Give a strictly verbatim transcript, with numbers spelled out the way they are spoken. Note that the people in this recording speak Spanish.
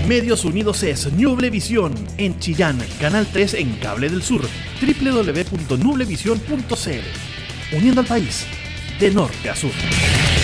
Medios Unidos es Nublevisión en Chillán, Canal tres en Cable del Sur, doble u doble u doble u punto nublevisión punto c l. Uniendo al país de norte a sur.